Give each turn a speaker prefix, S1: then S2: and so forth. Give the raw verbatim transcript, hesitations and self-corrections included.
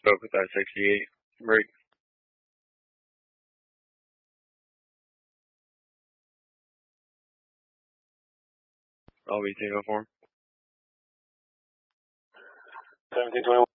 S1: spoke with that sixty-eight. Break. I'll be two oh four.
S2: seventeen twenty-one.